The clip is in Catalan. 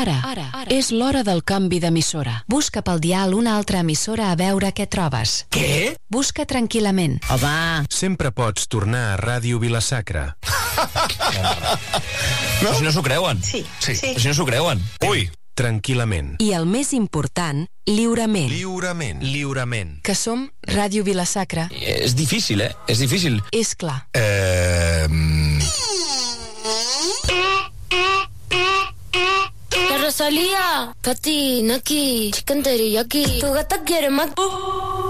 Ara. És l'hora del canvi d'emissora. Busca pel dial una altra emissora a veure què trobes. Què? Busca tranquil·lament. Home! Sempre pots tornar a Ràdio Vila-sacra. No? Si no s'ho creuen. Sí. Si no s'ho creuen. Ui! Tranquil·lament. I el més important, lliurement. Lliurement. Que som Ràdio Vila-sacra. És difícil, És difícil. És clar. La Rosalía, Pati, Naki, chicken teriyaki. Tu gata quiere más.